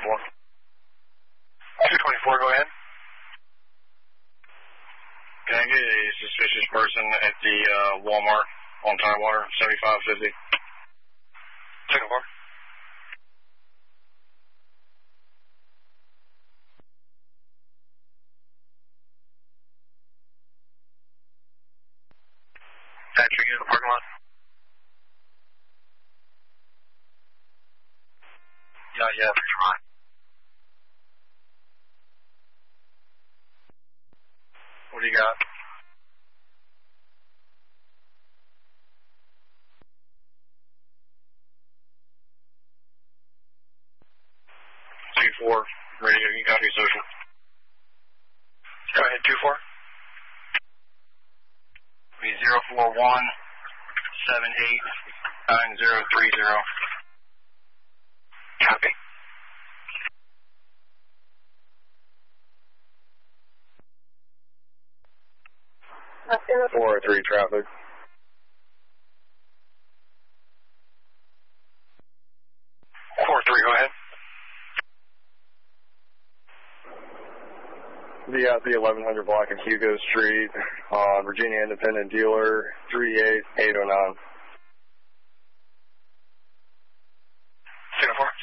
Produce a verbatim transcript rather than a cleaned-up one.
twenty-four. two twenty-four, go ahead. Can I get a suspicious person at the uh, Walmart on Tidewater, seventy-five fifty? Second floor. Patrick, you in the parking lot? Not yet, but you're fine. What do you got? two four, ready to copy social. Go ahead, two four. Be zero four one seven eight nine zero three zero. Copy. four oh three traffic. four three, go ahead. Be at the eleven hundred block of Hugo Street on Virginia Independent Dealer three eight eight oh nine. Singapore.